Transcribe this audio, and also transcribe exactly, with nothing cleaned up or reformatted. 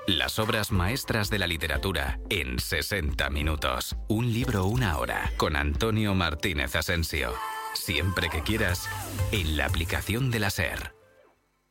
Las obras maestras de la literatura en sesenta minutos. Un libro, una hora, con Antonio Martínez Asensio. Siempre que quieras, en la aplicación de la SER.